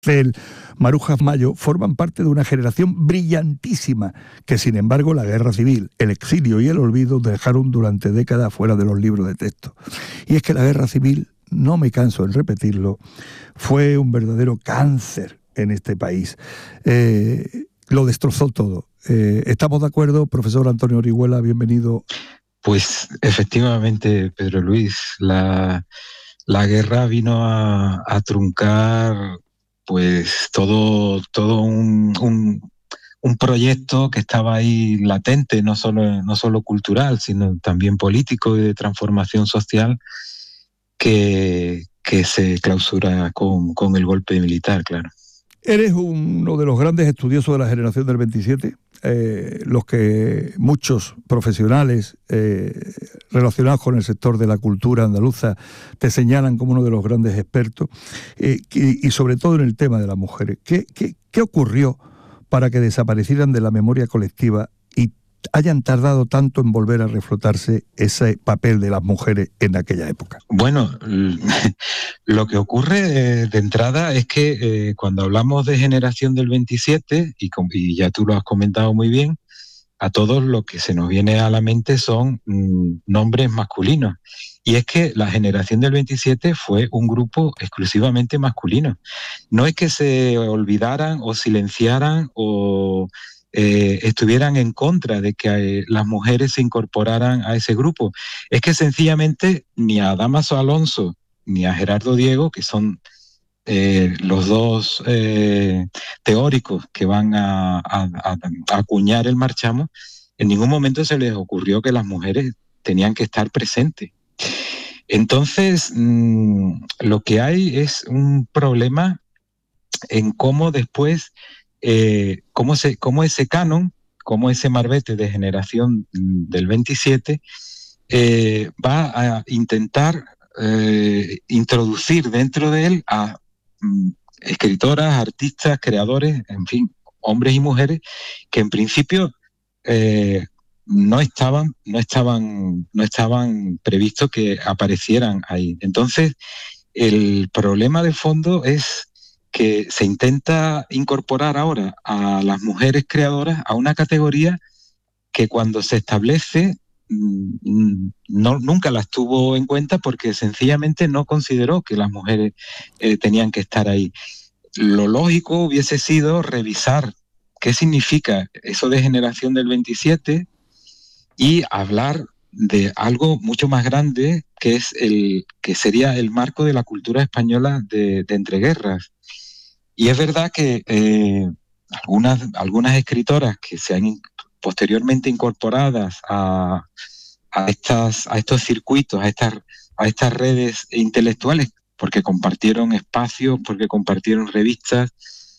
Marcel, Maruja Mayo, forman parte de una generación brillantísima que, sin embargo, la guerra civil, el exilio y el olvido dejaron durante décadas fuera de los libros de texto. Y es que la guerra civil, no me canso en repetirlo, fue un verdadero cáncer en este país. Lo destrozó todo. ¿Estamos de acuerdo, profesor Antonio Orihuela? Bienvenido. Pues efectivamente, Pedro Luis, la guerra vino a truncar pues todo un proyecto que estaba ahí latente, no solo cultural, sino también político y de transformación social que se clausura con el golpe militar, claro. Eres uno de los grandes estudiosos de la generación del 27, los que muchos profesionales relacionados con el sector de la cultura andaluza te señalan como uno de los grandes expertos, y sobre todo en el tema de las mujeres. ¿Qué ocurrió para que desaparecieran de la memoria colectiva y hayan tardado tanto en volver a reflotarse ese papel de las mujeres en aquella época? Bueno, lo que ocurre de entrada es que cuando hablamos de generación del 27, y ya tú lo has comentado muy bien, a todos lo que se nos viene a la mente son nombres masculinos. Y es que la generación del 27 fue un grupo exclusivamente masculino. No es que se olvidaran o silenciaran o estuvieran en contra de que las mujeres se incorporaran a ese grupo. Es que sencillamente ni a Dámaso Alonso ni a Gerardo Diego, que son los dos teóricos que van a acuñar el marchamo, en ningún momento se les ocurrió que las mujeres tenían que estar presentes. Entonces, lo que hay es un problema en cómo después, cómo ese canon, cómo ese marbete de generación del 27 va a intentar introducir dentro de él a escritoras, artistas, creadores, en fin, hombres y mujeres que en principio no estaban previstos que aparecieran ahí. Entonces, el problema de fondo es que se intenta incorporar ahora a las mujeres creadoras a una categoría que cuando se establece nunca las tuvo en cuenta porque sencillamente no consideró que las mujeres tenían que estar ahí. Lo lógico hubiese sido revisar qué significa eso de generación del 27 y hablar de algo mucho más grande que es que sería el marco de la cultura española de entreguerras. Y es verdad que algunas escritoras que se han posteriormente incorporadas a estos circuitos, a estas redes intelectuales, porque compartieron espacios, porque compartieron revistas,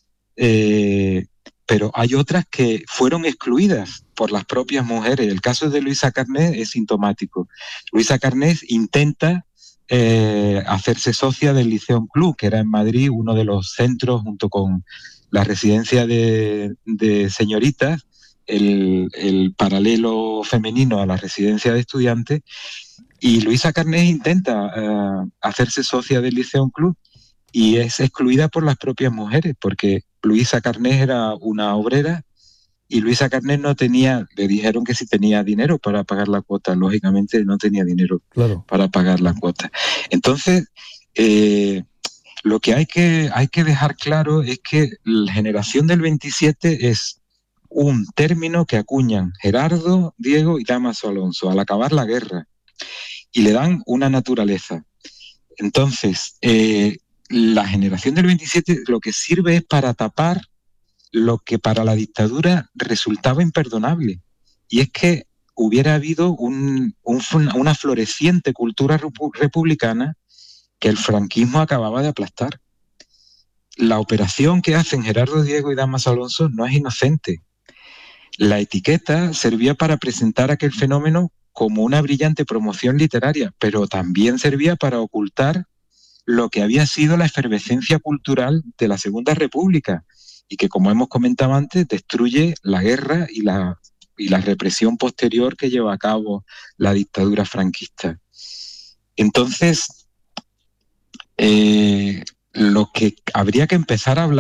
pero hay otras que fueron excluidas por las propias mujeres. El caso de Luisa Carnés es sintomático. Luisa Carnés intenta hacerse socia del Liceum Club, que era en Madrid uno de los centros, junto con la residencia de señoritas, el paralelo femenino a la residencia de estudiantes, y Luisa Carnés intenta hacerse socia del Liceum Club y es excluida por las propias mujeres, porque Luisa Carnés era una obrera y Luisa Carnés no tenía, le dijeron que si tenía dinero para pagar la cuota, lógicamente no tenía dinero para pagar la cuota. Entonces, lo que hay que dejar claro es que la generación del 27 es un término que acuñan Gerardo, Diego y Dámaso Alonso al acabar la guerra y le dan una naturaleza. Entonces, la generación del 27 lo que sirve es para tapar lo que para la dictadura resultaba imperdonable, y es que hubiera habido una floreciente cultura republicana que el franquismo acababa de aplastar. La operación que hacen Gerardo Diego y Dámaso Alonso no es inocente. La etiqueta servía para presentar aquel fenómeno como una brillante promoción literaria, pero también servía para ocultar lo que había sido la efervescencia cultural de la Segunda República y que, como hemos comentado antes, destruye la guerra y la represión posterior que lleva a cabo la dictadura franquista. Entonces, lo que habría que empezar a hablar